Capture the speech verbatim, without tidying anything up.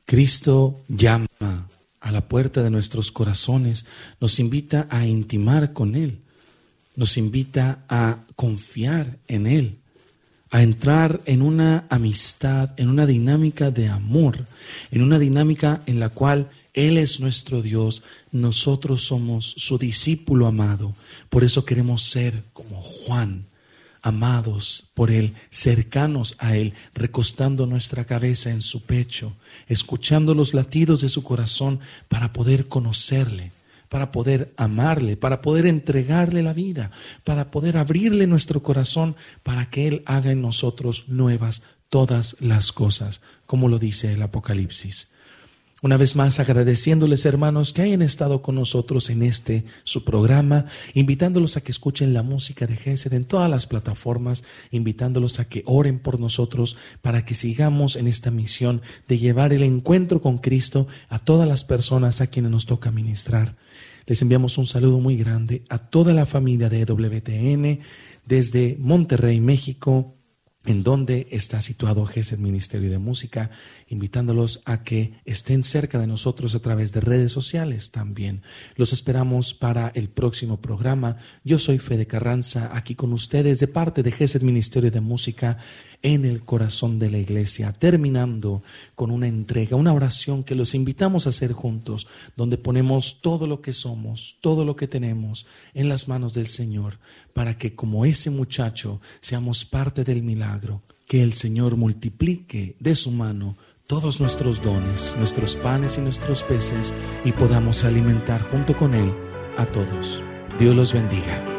Cristo llama a la puerta de nuestros corazones, nos invita a intimar con Él, nos invita a confiar en Él, a entrar en una amistad, en una dinámica de amor, en una dinámica en la cual Él es nuestro Dios, nosotros somos su discípulo amado. Por eso queremos ser como Juan, amados por Él, cercanos a Él, recostando nuestra cabeza en su pecho, escuchando los latidos de su corazón para poder conocerle, para poder amarle, para poder entregarle la vida, para poder abrirle nuestro corazón, para que Él haga en nosotros nuevas todas las cosas, como lo dice el Apocalipsis. Una vez más, agradeciéndoles, hermanos, que hayan estado con nosotros en este su programa, invitándolos a que escuchen la música de Gesed en todas las plataformas, invitándolos a que oren por nosotros para que sigamos en esta misión de llevar el encuentro con Cristo a todas las personas a quienes nos toca ministrar. Les enviamos un saludo muy grande a toda la familia de E W T N desde Monterrey, México, en donde está situado Gesed Ministerio de Música, invitándolos a que estén cerca de nosotros a través de redes sociales también. Los esperamos para el próximo programa. Yo soy Fede Carranza, aquí con ustedes de parte de Gesed Ministerio de Música en el corazón de la iglesia, terminando con una entrega, una oración que los invitamos a hacer juntos, donde ponemos todo lo que somos, todo lo que tenemos en las manos del Señor, para que como ese muchacho seamos parte del milagro, que el Señor multiplique de su mano todos nuestros dones, nuestros panes y nuestros peces, y podamos alimentar junto con Él a todos. Dios los bendiga.